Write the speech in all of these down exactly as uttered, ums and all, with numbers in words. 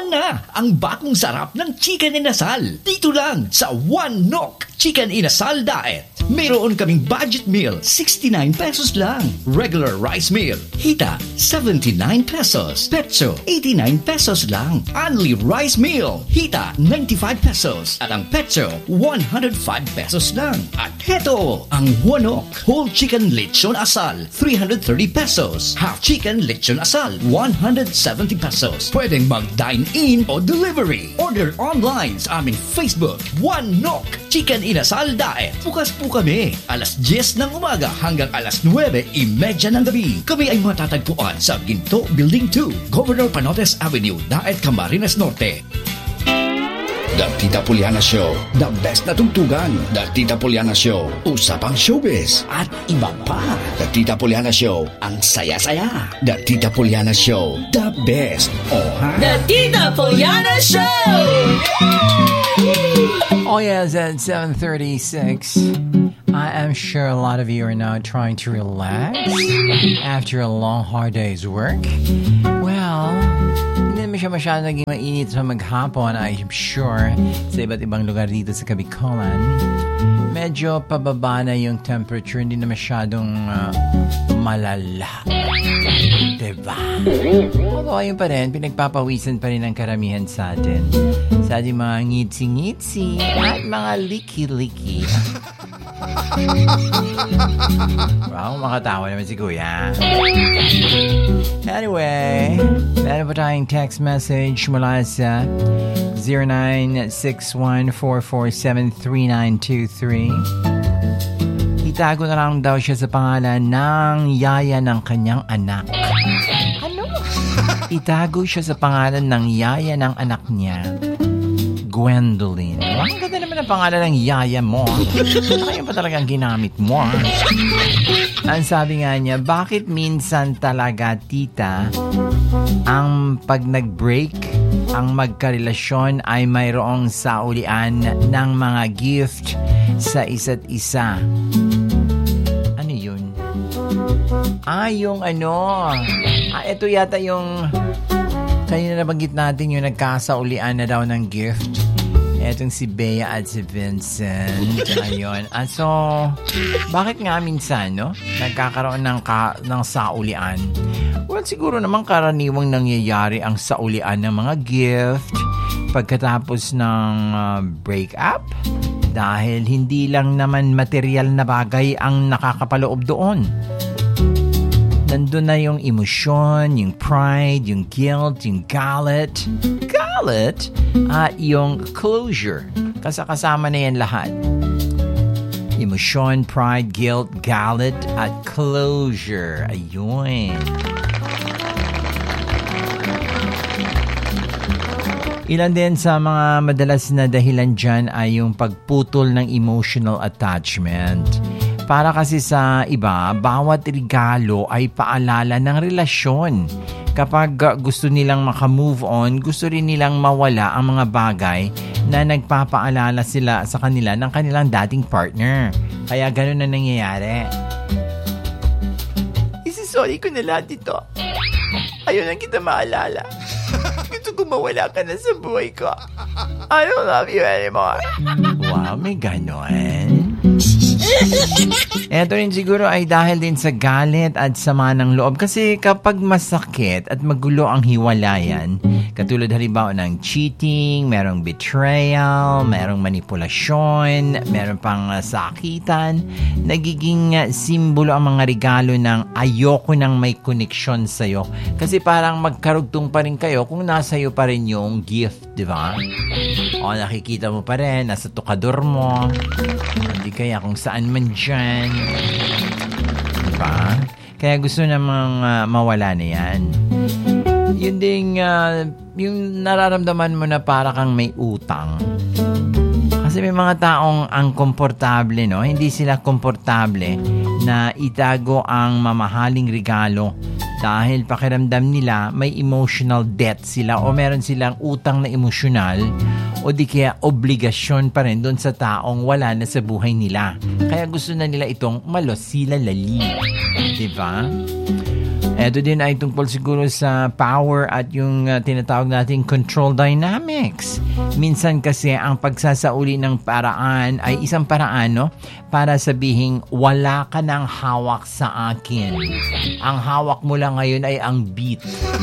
Tikman na ang bagong sarap ng chicken inasal. Dito lang sa One Nok Chicken Inasal Diet. Mayroon kaming budget meal, sixty-nine pesos lang. Regular rice meal, hita, seventy-nine pesos. Petso, eighty-nine pesos lang. Only rice meal, hita, ninety-five pesos. At ang petso, one hundred five pesos lang. At heto, ang One Nok Whole Chicken Lechon Asal, three hundred thirty pesos. Half Chicken Lechon Asal, one hundred seventy pesos. Pwedeng mag-dine-in o delivery. Order online sa aming Facebook, One Nok Chicken Inasal Diet. Bukas po kami, alas diyes ng umaga hanggang alas nuwebe trenta ng gabi. Kami ay matatagpuan sa Ginto Building two, Governor Panotes Avenue, Daet, Camarines Norte. The Tita Poliana Show, the best na tugtugan. The Tita Poliana Show, usapang showbiz at iba pa. The Tita Poliana Show, ang saya-saya. The Tita Poliana Show, the best. Oh, ha? The Tita Poliana Show! Oh yes, at seven thirty-six. I am sure a lot of you are now trying to relax after a long, hard day's work. Well, hindi naman siya masyadong naging mainit sa maghapon, I'm sure, sa iba't ibang lugar dito sa Kabikolan. Medyo pababa na yung temperature, hindi na masyadong uh, malala. Diba? Although ayun pa rin, pinagpapawisan pa rin ang karamihan sa atin. Sa ating mga ngitsi-ngitsi at mga liki-liki. Wow, makatawa naman si Kuya. Anyway, meron pa tayong text message mula sa zero nine six one four four seven three nine two three. Itago na lang daw siya sa pangalan ng yaya ng kanyang anak. Ano? Itago siya sa pangalan ng yaya ng anak niya, Gwendolyn. Ang ganda naman ang pangalan ng yaya mo. Saka yun pa talagang ginamit mo. Ang sabi nga niya, bakit minsan talaga, tita, ang pag nag-break, ang magkarelasyon ay mayroong saulian ng mga gift sa isa't isa? Ano yun? Ah, yung ano, ah, ito yata yung kanina nabanggit natin yung nagkasaulian na daw ng gift. Etong si Bea at si Vincent. Ayun. At so, bakit nga minsan, no? Nagkakaroon ng, ka, ng saulian? Well, siguro naman karaniwang nangyayari ang saulian ng mga gift pagkatapos ng uh, break-up. Dahil hindi lang naman material na bagay ang nakakapaloob doon. Nandun na yung emosyon, yung pride, yung guilt, yung galit. Galit? At yung closure. Kasakasama na yan lahat. Emosyon, pride, guilt, galit, at closure. Ayun. Ilan din sa mga madalas na dahilan dyan ay yung pagputol ng emotional attachment. Para kasi sa iba, bawat regalo ay paalala ng relasyon. Kapag gusto nilang makamove on, gusto rin nilang mawala ang mga bagay na nagpapaalala sila sa kanila ng kanilang dating partner. Kaya ganun na nangyayari. Isisorry ko na lahat ito. Ayaw na kita maalala. Gusto ko mawala ka na sa buhay ko. I don't love you anymore. Wow, may ganon. Ito rin siguro ay dahil din sa galit at sama ng loob. Kasi kapag masakit at magulo ang hiwalayan, katulad halimbawa ng cheating, merong betrayal, merong manipulasyon, meron pang uh, sakitan, nagiging uh, simbolo ang mga regalo ng ayoko nang may koneksyon sa'yo. Kasi parang magkarugtong pa rin kayo kung nasa iyo pa rin yung gift, di ba? O nakikita mo pa rin, nasa tukador mo, hindi kaya kung saan man dyan. Diba? Kaya gusto namang uh, mawala na yan. Yun ding, uh, yung nararamdaman mo na para kang may utang. Kasi may mga taong ang komportable, no? Hindi sila komportable na itago ang mamahaling regalo dahil pakiramdam nila may emotional debt sila o meron silang utang na emosyonal o di kaya obligasyon pa rin doon sa taong wala na sa buhay nila. Kaya gusto na nila itong malosilalali. Diba? Ito din ay tungkol siguro sa power at yung uh, tinatawag nating control dynamics. Minsan kasi ang pagsasauli ng paraan ay isang paraan, no? Para sabihin, wala ka ng hawak sa akin. Ang hawak mo lang ngayon ay ang beat.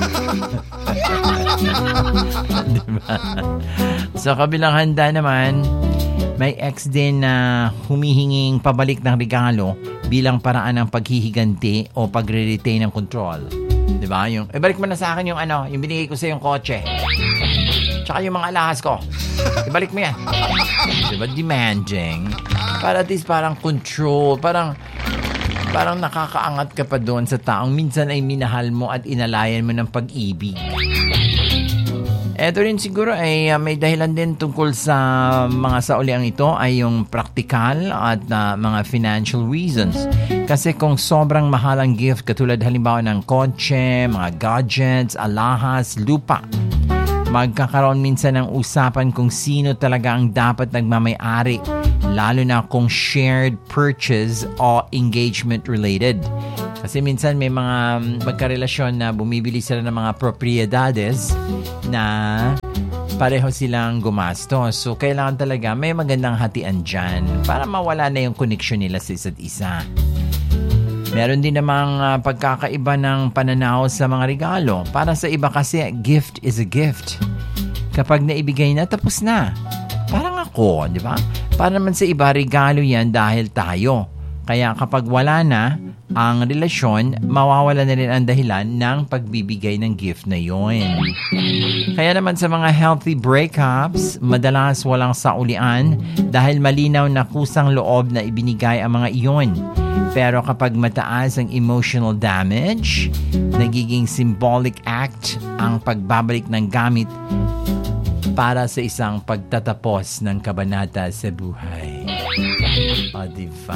Diba? Sa kabilang handa naman, may ex din na humihinging pabalik ng regalo bilang paraan ng paghihiganti o pagre-retain ng control. Diba? Yung, eh, balik mo na sa akin yung ano, yung binigay ko sa yung kotse. Tsaka yung mga alahas ko. Ibalik mo yan. Diba? Demanding. Para at least parang control. Parang, parang nakakaangat ka pa doon sa taong minsan ay minahal mo at inalayan mo ng pag-ibig. Ito rin siguro ay uh, may dahilan din tungkol sa mga sauliang ito ay yung practical at uh, mga financial reasons. Kasi kung sobrang mahal ang gift, katulad halimbawa ng kotse, mga gadgets, alahas, lupa, magkakaroon minsan ng usapan kung sino talaga ang dapat nagmamay-ari, lalo na kung shared purchase o engagement related. Kasi minsan may mga magkarelasyon na bumibili sila ng mga propiedades na pareho silang gumastos. So, kailangan talaga may magandang hatian dyan para mawala na yung connection nila sa isa't isa. Meron din namang uh, pagkakaiba ng pananaw sa mga regalo. Para sa iba kasi, gift is a gift. Kapag naibigay na, tapos na. Parang ako, di ba? Para naman sa iba, regalo yan dahil tayo. Kaya kapag wala na ang relasyon, mawawala na rin ang dahilan ng pagbibigay ng gift na yun. Kaya naman sa mga healthy breakups, madalas walang saulian dahil malinaw na kusang loob na ibinigay ang mga iyon. Pero kapag mataas ang emotional damage, nagiging symbolic act ang pagbabalik ng gamit para sa isang pagtatapos ng kabanata sa buhay. O, diba?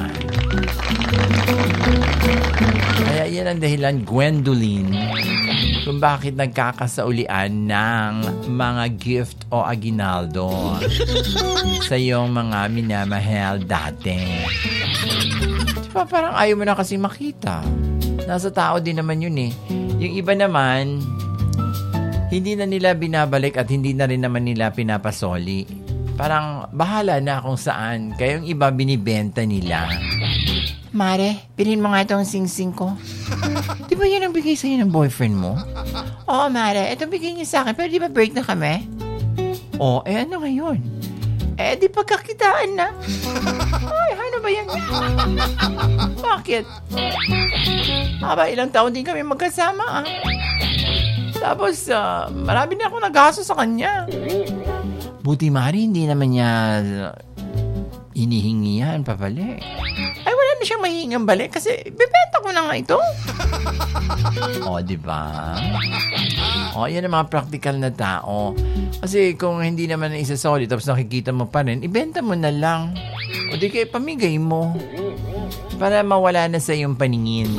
Kaya yan ang dahilan, Gwendolyn, kung bakit nagkakasaulian ng mga gift o aginaldo sa iyong mga minamahal dati. Diba parang ayaw mo na kasi makita. Nasa tao din naman yun eh. Yung iba naman, hindi na nila binabalik at hindi na rin naman nila pinapasoli. Parang bahala na kung saan. Kaya yung iba binibenta nila. Mare, bilhin mo nga itong sing-sing ko. Di ba yan ang bigay sa'yo ng boyfriend mo? Oo, Mare, itong bigay niya sa akin. Pero di ba break na kami? Oo, eh ano ngayon? Eh di pagkakitaan na. Ay, ano ba yan? Bakit? Aba, ilang taon din kami magkasama ah. Tapos, uh, marami na akong nagaso sa kanya. Buti Mari, hindi naman niya uh, hinihingi yan pabalik. Ay, wala na siyang mahihingang balik kasi bibenta ko na nga ito. O, diba? O, yan ang mga practical na tao. Kasi kung hindi naman na isa-solid tapos nakikita mo pa rin, ibenta mo na lang. O di kayo pamigay mo. Para mawala na sa iyong paningin.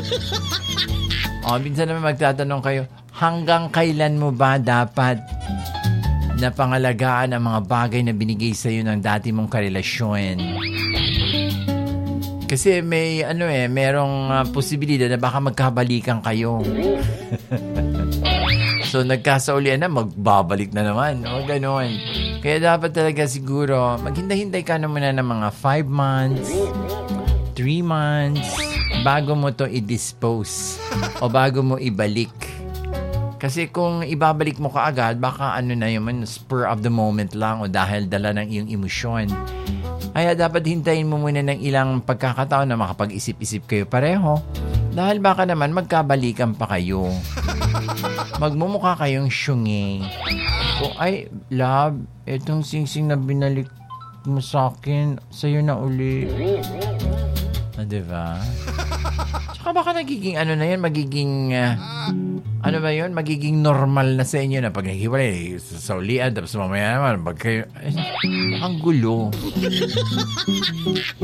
O, minsan naman magtatanong kayo, hanggang kailan mo ba dapat na pangalagaan ang mga bagay na binigay sa iyo ng dati mong karelasyon? Kasi may ano eh, merong uh, posibilidad na baka magkabalikan kayo. So nagkasaulian na, magbabalik na naman. O gano'n. Kaya dapat talaga siguro, maghintay-hintay ka naman na ng mga five months, three months, bago mo to i-dispose o bago mo ibalik. Kasi kung ibabalik mo kaagad, baka ano na yun, spur of the moment lang o dahil dala ng iyong emosyon. Kaya dapat hintayin mo muna ng ilang pagkakataon na makapag-isip-isip kayo pareho. Dahil baka naman magkabalikan pa kayo. Magmumukha kayong syungi. Kung ay, love, etong sing-sing na binalik mo sa akin, sa'yo na uli. Ah, diba? Tsaka baka nagiging ano na yan, magiging... Uh, ano ba yun? Magiging normal na sa inyo na pag naghiwalay sa ulian, tapos mamaya naman, pag kayo, ay, ang gulo.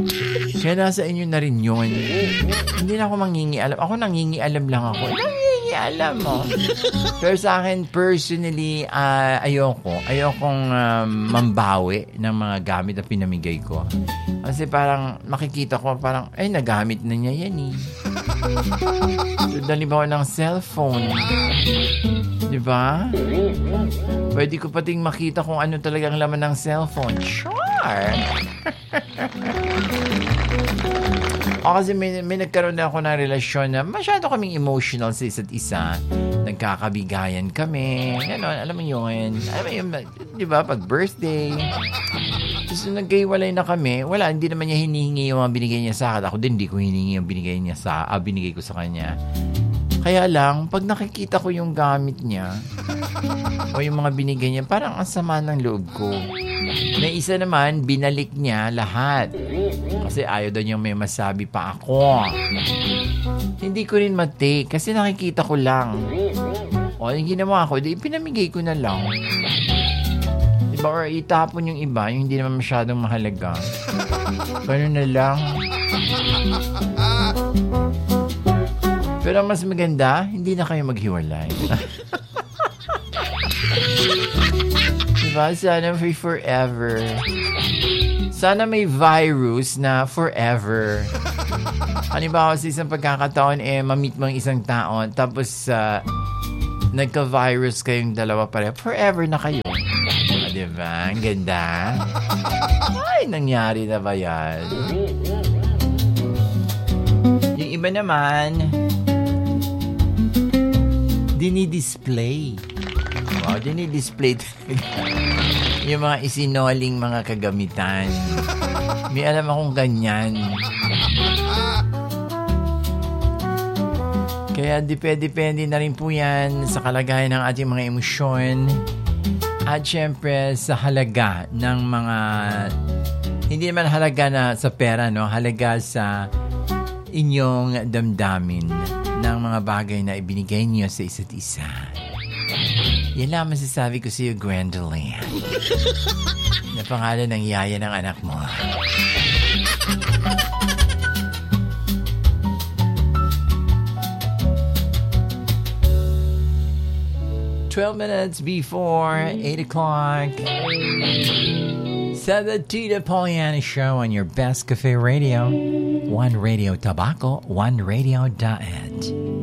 Kaya nasa inyo na rin yun. Hindi na ako mangingialam. Ako nangingialam lang ako. Nangingialam alam mo. Pero sa akin, personally, uh, ayoko. Ayokong um, mambawi ng mga gamit na pinamigay ko. Kasi parang makikita ko, parang, ay, nagamit na niya yan eh. So, dalibaw ng cellphone. Diba? Pwede ko pating makita kung ano talagang laman ng cellphone. Sure! O kasi may, may nagkaroon na ako ng relasyon na masyado kaming emotional sa isa't isa. Nagkakabigayan kami. Ganon, alam mo yun. Alam mo yun, di ba, pag birthday. Tapos nagkaiwalay na kami, wala, hindi naman niya hinihingi yung mga binigay niya sa akin. Ako din, hindi ko hinihingi yung binigay niya sa, ah, binigay ko sa kanya. Kaya lang, pag nakikita ko yung gamit niya, o yung mga binigay niya, parang ang sama ng loob ko. Na isa naman, binalik niya lahat. Kasi ayaw daw niyang may masabi pa ako. Hindi ko rin matake kasi nakikita ko lang. O, yung ginawa ko, di pinamigay ko na lang. Diba? Or itapon yung iba, yung hindi naman masyadong mahalaga. Ganun na lang. Pero mas maganda, hindi na kayo maghiwalay. Diba? Sana may forever. Sana may virus na forever. Halimbawa sa isang pagkakataon, eh, mamit mo ang isang taon, tapos uh, nagka-virus kayong dalawa pareho. Forever na kayo. Ah, diba? Ang ganda. Ay, nangyari na ba yan? Yung iba naman, dinidisplay. Wow, dinidisplay yung mga isinoling mga kagamitan. May alam akong ganyan. Kaya depende-depende na rin po yan sa kalagayan ng ating mga emosyon at syempre sa halaga ng mga, hindi naman halaga na sa pera, no? Halaga sa inyong damdamin ng mga bagay na ibinigay niyo sa isa't isa. Yan lang masasabi ko sa iyo, Gwendolyn. Na pangalan ng yaya ng anak mo. Twelve minutes before eight o'clock. Sa the Tita Poliana Show on your best cafe radio. One Radio Tabaco, one radio dot net.